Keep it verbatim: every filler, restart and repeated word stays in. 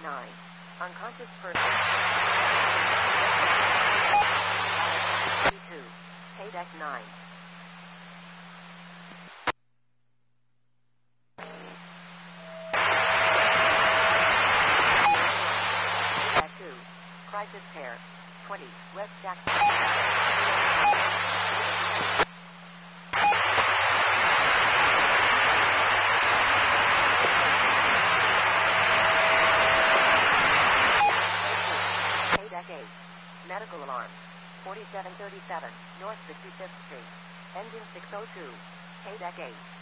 nine. Unconscious person. two. K-Deck nine. K-Deck two. Crisis pair. twenty. West Jackson. eight. Medical alarm. forty-seven thirty-seven, North fifty-fifth Street. Engine six oh two. K-Deck eight.